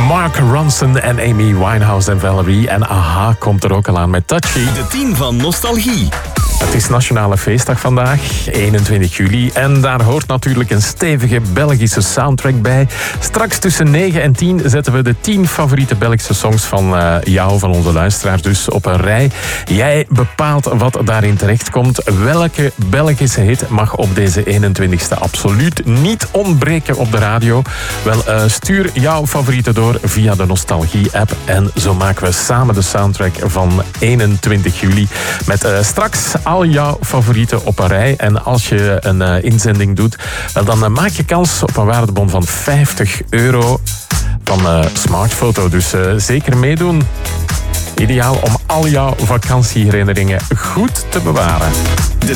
Mark Ronson en Amy Winehouse en Valerie. En Aha komt er ook al aan met Touchy. De 10 van Nostalgie. Het is Nationale Feestdag vandaag, 21 juli. En daar hoort natuurlijk een stevige Belgische soundtrack bij. Straks tussen 9 en 10 zetten we de 10 favoriete Belgische songs van jou, van onze luisteraars, dus op een rij. Jij bepaalt wat daarin terechtkomt. Welke Belgische hit mag op deze 21ste absoluut niet ontbreken op de radio? Wel, stuur jouw favorieten door via de Nostalgie-app. En zo maken we samen de soundtrack van 21 juli. Met straks al jouw favorieten op een rij. En als je een inzending doet, dan maak je kans op een waardebon van €50 van Smartfoto. Dus zeker meedoen. Ideaal om al jouw vakantieherinneringen goed te bewaren.